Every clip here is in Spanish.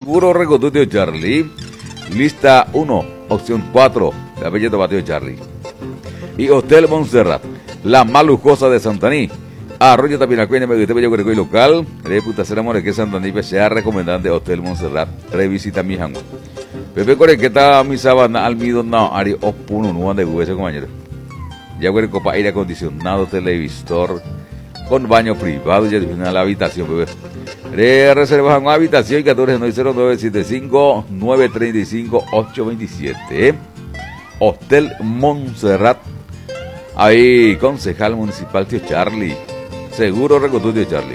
Seguro Recotutio Charlie. Lista 1, opción 4, la Bella Tobatio Charlie. Y Hotel Montserrat, la más lujosa de Santaní. Arroyo Tapinacuene, Meguite Bello Gregoy local. Reputación Amores que Santaní sea recomendante de Hotel Montserrat. Revisita mi jango. Pepe Corequeta, mi sabana, almidón, no, Ari, Opuno, no, de hueso, compañero. Ya huele copa aire acondicionado, televisor, con baño privado, ya define la habitación, bebé. Reservas una habitación 14-975-935-827. Hotel Montserrat. Ahí, concejal municipal Tío Charlie. Seguro Recotú Tío Charlie.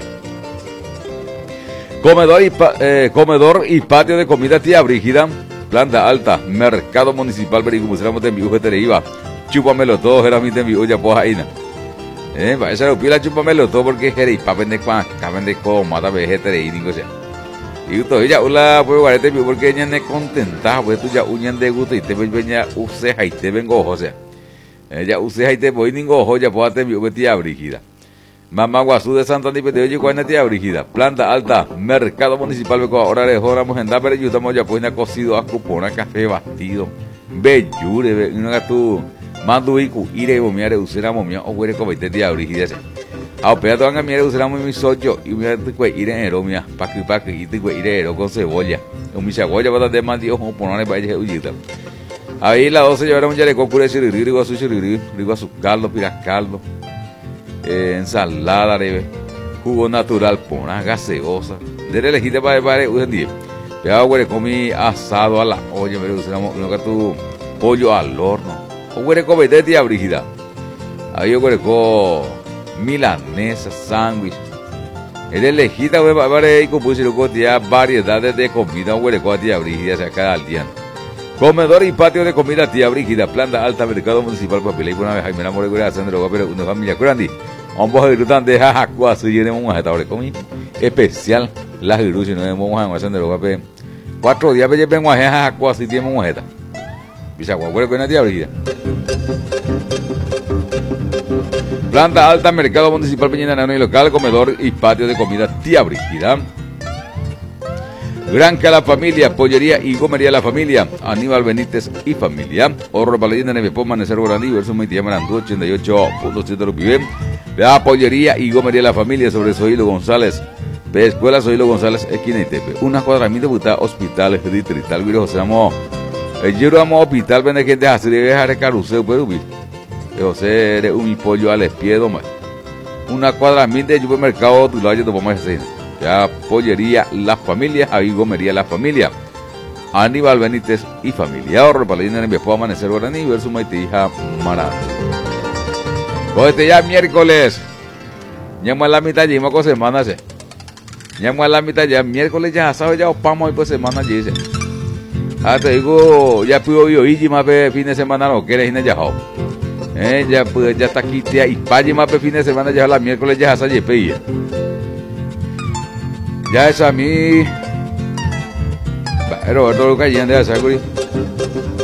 Comedor y patio de comida Tía Brígida. Planta alta, mercado municipal Bericumuseramo de Miuje Tereiva. Chúpamelo todo, era mi tembiu, ya pues ahí. Para esa pila chúpamelo todo porque jerei pa vende cuan, ca vende como mata veje terei ningo sea. Y todavía ula pues guarete porque ella ne contenta, pues tú ya uñan de gusto y te venía use y te vengo o sea. Ella use y te voy ningo ojo ya pues tembiu que Tía Brígida. Mamá Guazú de Santaní de oye cuál es Tía Brígida. Planta alta, mercado municipal beco ahora le joramos en da pero yo estamos ya pues na cocido a cupona café batido. Bellure, una tu Manduiku, ire bomiare useramo mia o huere cobaite Tía Brígida. A peato anga miare useramo mi socho y mi arte ire eromia, paqui y te ire ero con cebolla. O mi cebolla para de más Dios o ponerle para ella uyita. Ahí la 12 llevaron ya de cocure rigo a su caldo, piracaldo, ensalada de jugo natural, pona gaseosa. De elegida para usen 10. Pero huere comí asado a la olla, pero useramo no que tu pollo al horno. Huele con Tía Brígida. Ahí huele con milanesa, sándwich. El elegida huele para ir con variedades de comida. Huele con Tía Brígida, se cada día. Comedor y patio de comida Tía Brígida. Planta alta, mercado municipal, papel. Y por una vez, Jaime Namore, Gura, Sandro, pero una familia grande. Ambos disfrutan de jajacuas y tenemos un ajetador comí especial. Las girus, y no tenemos un Sandro, papel. 4 días, pero vengo a jajacuas y tenemos un ajeta. Bichagua, huele con Tía Brígida. Planta alta, mercado municipal Peñinanano y local, comedor y patio de comida Tía Brígida. Granja La Familia, pollería y gomería La Familia, Aníbal Benítez y familia. Horro para leyenda Nevepo, Manecer Guaraní, verso 20 Marandú, 88.7 Rupivé. La pollería y gomería La Familia sobre Sohilo González. De Escuela Sohilo González, esquina Itepe. Una cuadramita buta hospital distrital, virus, seamos. Yo vamos a hospital, vende gente así de dejar carusel, pero José eres un pollo al espiedo, una cuadramita de supermercado, tú lo hayas tomado ese. Ya pollería La Familia, ahí gomería La Familia. Aníbal Benítez y familia. Ahorro para la línea de Amanecer Guaraní, versus Maitija Marán. Cógete ya miércoles. Llamo a la mitad, llevo con semana, se. Llamo a la mitad ya miércoles, ya sabes, ya opamos ahí por semana, dice. Ah, te digo, ya pudo yo y más fin de semana no quieres ir ya. Ya pues ya está aquí tía y paye más fin de semana ya la miércoles ya se yepeía. Ya es a mí. Pero todo lo que hay en de esa